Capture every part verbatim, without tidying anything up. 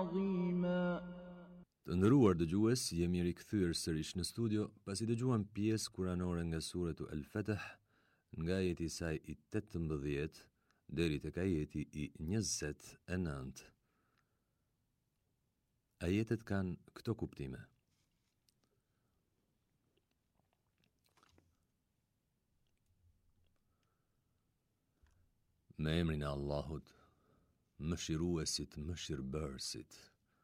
عظيما. Të nderuar dëgjues, jemi rikthyer sërish në studio pasi dëgjuam pjesë kuranore nga suratu Al-Fath, nga ajeti i saj i tetëmbëdhjetë deri tek ajeti i njëzet e nëntë. Ajetet kanë këto kuptime: Me emrin e Allahut, mëshiruesit, mëshirbërësit.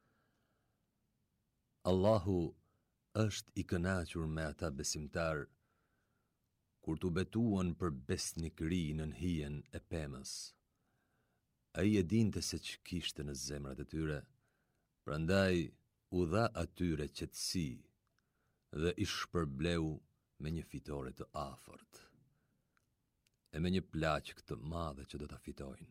Allahu është i kënaqur me ata besimtar kur t'u betuan për besnikëri në hijen e pemës. Ai e dinte se që kishte në zemrat e tyre, prandaj u dha atyre qetësi dhe i shpërbleu me një fitore të afërt e me një plaçk të madhe që do ta fitojnë.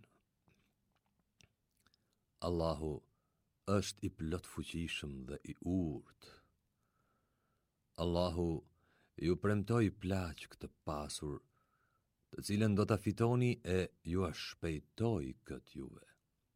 Allahu është i plot fuqishëm dhe i urtë. Allahu ju premtoi plaçk të pasur, të cilën do ta fitoni e ju a shpejtoi kët juve.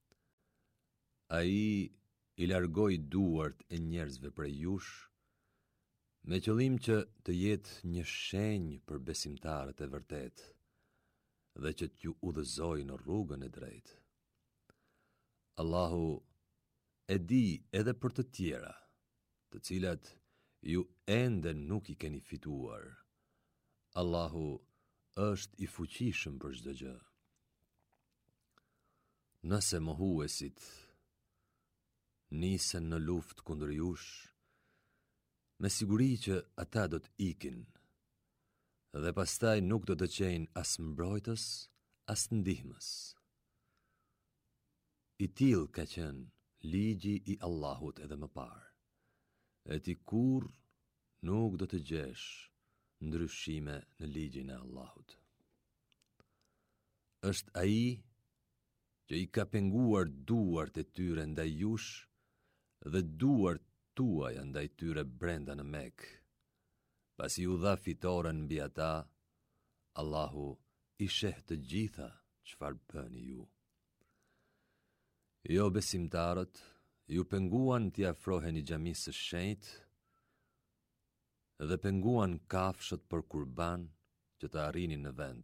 Ai i largoi duart e njerëzve prej jush, me qëllim që të jetë një shenjë për besimtarët e vërtet dhe që t'ju udhëzojë në rrugën e drejtë. Allahu e di edhe për të tjera, të cilat ju ende nuk i keni fituar. Allahu është i fuqishëm për çdo gjë. Nëse mohuesit nisen në luftë kundër jush, me siguri që ata do të ikin, dhe pastaj nuk do të qenë as mbrojtës, as ndihmës. I tillë ka qenë ligji i Allahut edhe më parë, e ti kur nuk do të gjesh ndryshime në ligjin e Allahut. Është ai që i ka penguar duart e tyre ndaj jush dhe duart tuaja ndaj tyre brenda në Mekë. Pasi u dha fitoren mbi ata, Allahu i sheh të gjitha çfarë bëni ju. Jo besimtarët, ju penguan t'i afroheni xhamisë së shenjtë dhe penguan kafshët për kurban që të arrinin në vend.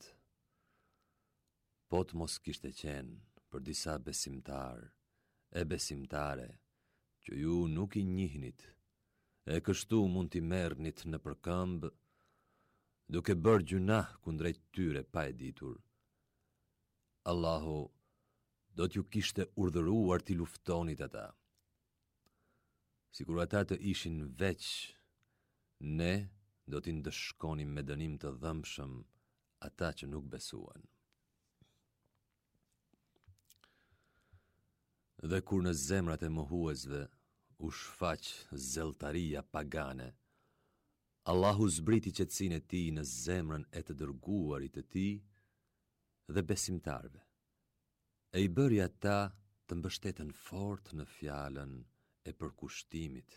Po të mos kishte qenë për disa besimtar e besimtare që ju nuk i njihnit, e kështu mund t'i merrnit në përkëmbë, duke bërë gjunah kundrejt tyre pa e ditur. Allahu do t'ju kishte urdhëruar t'i luftonit ata. Sikur ata të ishin veç, ne do t'i ndëshkonim me dënim të dhëmshëm ata që nuk besuan. Dhe kur në zemrat e mohuesve u shfaq zelltaria pagane, Allahu zbriti qetësinë e tij në zemrën e të dërguarit të tij dhe besimtarve, e i bëri ata të mbështeten fort në fjalën e përkushtimit.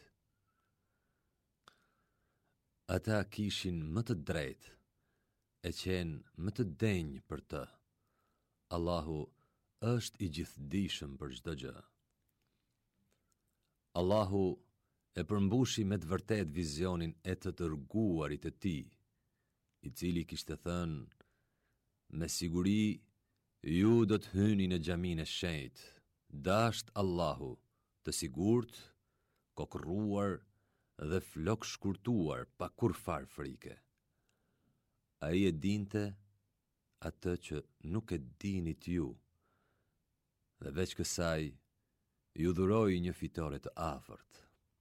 Ata kishin më të drejtë, e qenë më të denjë për të. Allahu është i gjithdijshëm për çdo gjë. Allahu e përmbushi me të vërtet vizionin e të dërguarit të tij, i cili kishte thënë: me siguri ju do të hyni në xhaminë e shenjtë, dasht Allahu, të sigurt, kokrruar dhe flok shkurtuar pa kur far frike. Ai e dinte atë që nuk e dinit ju, dhe veç kësaj ju dhuroi një fitore të afërt.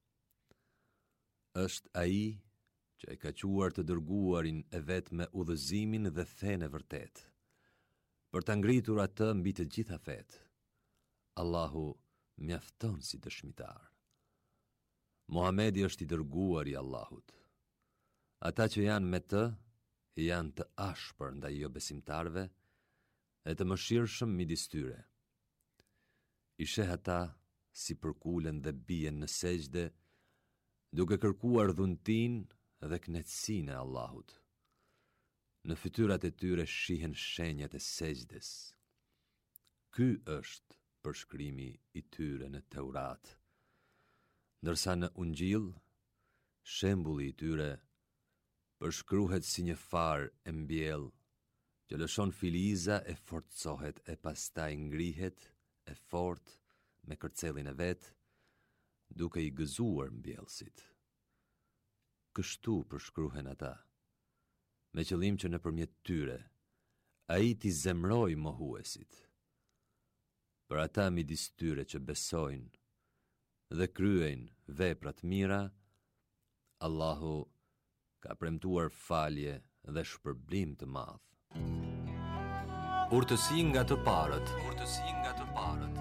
Është ai që e ka quar të dërguarin e vet me udhëzimin dhe fenë e vërtet, për ta ngritur atë mbi të gjitha fetë. Allahu mjafton si dëshmitar. Muhamedi është i dërguari i Allahut. Ata që janë me të, janë të ashpër ndaj jo besimtarve e të mëshirshëm midis tyre. I sheh ata si përkulen dhe bien në sejdë, duke kërkuar dhuntin dhe knetësinë e Allahut. Në fytyrat e tyre shihen shenjat e sejdës. Ky është përshkrimi i tyre në Teurat, ndërsa në Ungjil, shembulli i tyre përshkruhet si një farë e mbjellë, që lëshon filiza e forcohet e pastaj ngrihet e fort me kërcelin e vetë, duke i gëzuar mbjellësit. Kështu përshkruhen ata, me qëllim që nëpërmjet tyre, ai t'i zemroj mohuesit. Për ata midis tyre që besojnë dhe kryejnë veprat mira, Allahu ka premtuar falje dhe shpërblim të madh. Urtësi nga të parët, urtësi nga të parët.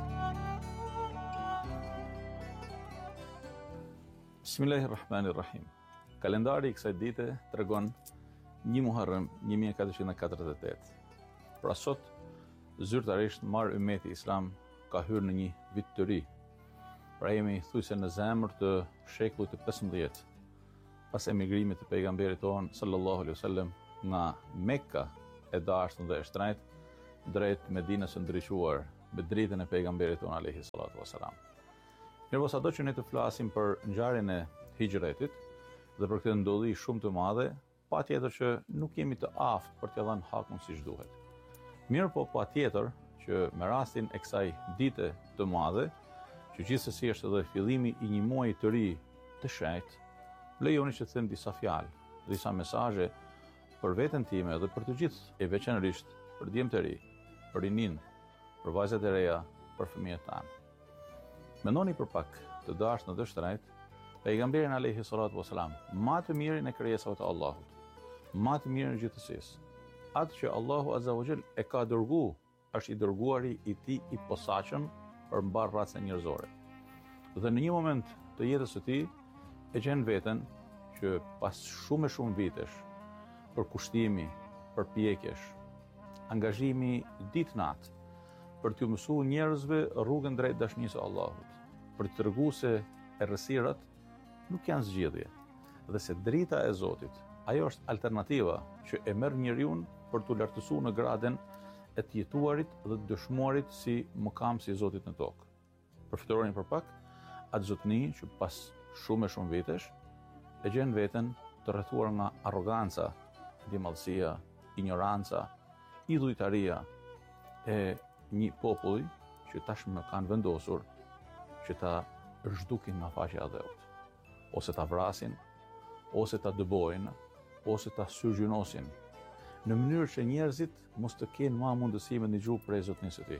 Bismillahirrahmanirrahim. Kalendari i kësaj dite tregon një Muharrem një mijë e katërqind e katërdhjetë e tetë. Pra sot, zyrtarisht marr ummeti islam ka hyrë në një vit të ri. Pra jemi thujse në zemër të shekullit të pesëmbëdhjetë, pas emigrimit të pejgamberit tonë sallallahu alaihi wasallam nga Mekka e dashtën dhe e shtrenjtë drejt Medinës së ndriçuar me dritën e pejgamberit tonë alaihi salatu wasalam. Mirë, sado që ne të flasim për ngjarjen e hijretit dhe për këtë ndodhi shumë të madhe, patjetër që nuk jemi të aftë për t'ia dhënë hakun siç duhet. Mirë po patjetër që me rastin e kësaj dite të madhe, që gjithsesi është edhe fillimi i një muaji të ri të shenjtë, lejoni që të them disa fjalë, disa mesazhe për veten time dhe për të gjithë, e veçanërisht për djemtë të ri, për rinin, për vajzat e reja, për fëmijët tanë. Mendoni për pak të dashnë dhe shtrenjtë, pejgamberin alayhi salatu wasalam, më të mirin e krijesave të Allahut, më të mirin e gjithësisë. Atë që Allahu azza wa jall e ka dërguar, është i dërguari i tij i posaçëm për mbar racën njerëzore. Dhe në një moment të jetës së tij e gjen veten që pas shumë e shumë vitesh, për kushtimi, për pjekjesh, angazhimi ditë-natë, për t'ju mësuar njerëzve rrugën drejt dashurisë së Allahut, për të treguar se errësirat nuk janë zgjidhje, dhe se drita e Zotit, ajo është alternativa që e merr njeriu për t'u lartësuar në gradën e të jetuarit dhe të dëshmuarit si mëkamësi i Zotit në tokë. Përfitojnë për pak atë zotëni që pas shumë e shumë vitesh e gjen veten të rrethuar nga arroganca, dimallësia, ignoranca, idhujtaria e një populli që tashmë kanë vendosur që ta zhdukin nga faqja e dheut, ose ta vrasin, ose ta dëbojnë, ose ta syrgjynosin, në mënyrë që njerëzit mos të kenë më mundësi me dëgju prej zotnisë së tij.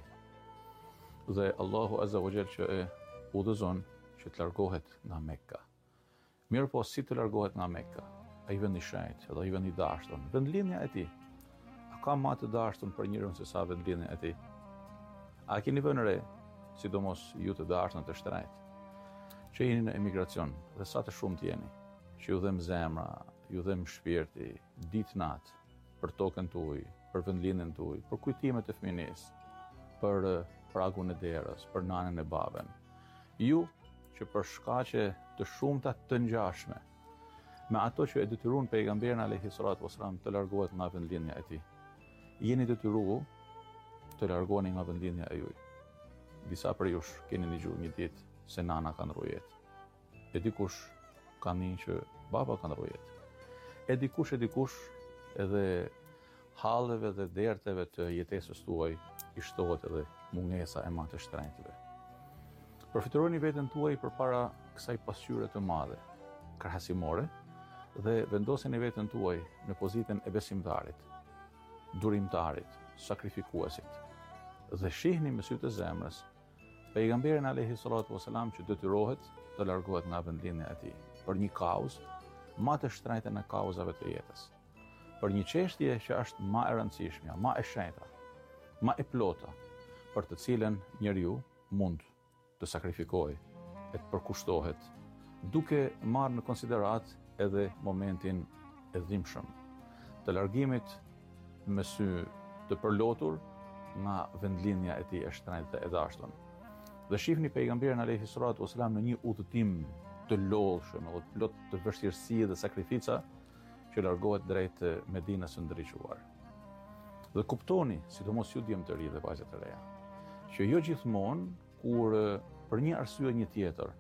Dhe Allahu azza wa jall që e udhëzon që të largohet nga Mekka. Mirë po, si të largohet nga Mekka? Ai vend i shenjtë, edhe ai vend i dashur, vendlinja e tij. A ka më të dashur për njeriu se sa vendlinja e tij? A keni vënë re, sidomos ju të dashur të shtrenjtë, që jeni në emigracion dhe sa të shumë t'jeni, që ju dhem zemra, ju dhem shpirti, ditë natë, për tokën tuaj, për vendlinjen tuaj, për kujtimet e fëminisë, për pragun e derës, për nanën e babën. Ju që për shkaqe të shumta të ngjashme, me ato që e detyruan pejgamberin alayhi salatu wasalam të largohet nga vendlinja e tij, jeni detyruar të largoheni nga vendlinja e juaj. Disa për jush keni dëgjuar një ditë se nana ka ndruar jetë. E dikush ka thënë që baba ka ndruar jetë. E dikush e dikush edhe halleve dhe derteve të jetesës tuaj i shtohet edhe mungesa e më të shtrenjtëve. Përfitojeni veten tuaj përpara kësaj pasqyre të madhe, krahasimore, dhe vendoseni veten tuaj në pozitën e besimtarit, durimtarit, sakrifikuesit, dhe shihni me sytë e zemrës pejgamberin alayhi salatu wasalam që detyrohet të largohet nga vendlinja e tij për një kauzë më të shtrenjtë në kauzave të jetës, për një çështje që është më e rëndësishme, më e shenjta, më e plota, për të cilën njeriu mund të sakrifikojë, e të përkushtohet, duke marrë në konsiderat edhe momentin e dhimbshëm të largimit me sy të përlotur nga vendlinja e tij e shtrenjtë e dashur. Dhe shihni pejgamberin alayhi salatu wasalam në një udhëtim të lodhshëm, edhe plot të vështirësi dhe sakrifica, që largohet drejt Medinës së ndriçuar. Dhe kuptoni, sidomos ju djemë të ri dhe vajzat e reja, që jo gjithmonë kur për një arsye një tjetër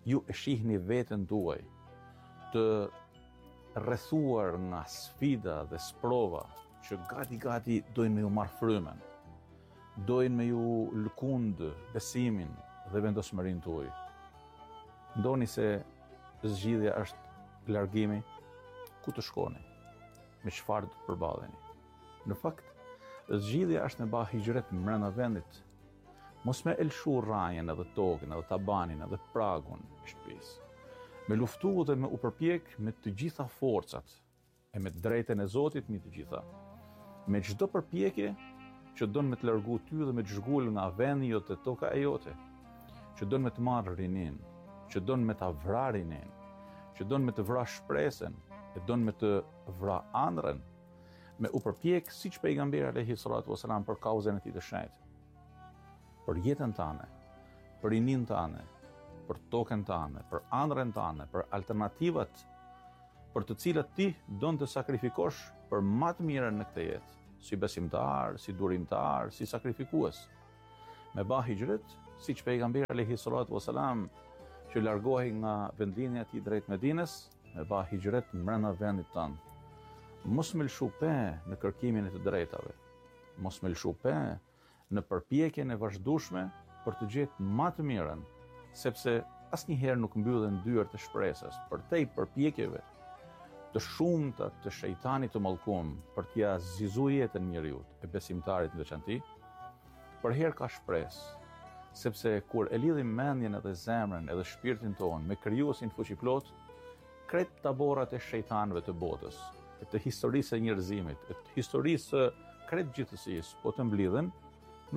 ju e shihni veten tuaj të rrethuar nga sfida dhe sprova që gati gati dojnë me ju marrë frymen, dojnë me ju lëkund besimin dhe vendosmërinë tuaj. Ndoni se zgjidhja është largimi, ku të shkoni, me çfarë të përballeni. Në fakt, zgjidhja është me ba hijret mbrenda vendit, mos me elshu rrajen edhe tokën edhe tabanin edhe pragun e shtëpisë. Me luftu dhe me u përpjek me të gjitha forcat e me drejten e Zotit me të gjitha. Me çdo përpjekje që don me të largu ty dhe me të zhgull nga vendi jote, toka e jote, që don me të marrë rinin, që don me ta vra rinin, që don me të vra shpresën, e don me të vra ëndrrën, me u përpjek siç pejgamberi alayhi salatu wasalam për kauzën e tij të shenjtë. Për jetën tënde, për rinin tënde, për tokën tënde, për ëndrrën tënde, për alternativat për të cilat ti don të sakrifikosh për më të mirën në këtë jetë, si besimtar, si durimtar, si sakrifikues. Me ba hijret, siç pejgamberi alayhi salatu wasalam që largohej nga vendlinja e tij drejt Medinës, me ba hijret brenda vendit tënd. Mos më lëshu pe në kërkimin e të drejtave. Mos më lëshu pe në përpjekjen e vazhdueshme për të gjetë më të mirën, sepse asnjëherë nuk mbyllen dyert e shpresës për te përpjekjeve të shumta të shejtanit të mallkuar për t'ia zgjizuar jetën njeriut, e besimtarit në veçanti. Për herë ka shpresë, sepse kur e lidhim mendjen edhe zemrën edhe shpirtin tonë me krijuesin fuqiplot, krejt taborrat e shejtanëve të botës, e të historisë së njerëzimit, e të historisë së krejt gjithësisë, po të mblidhen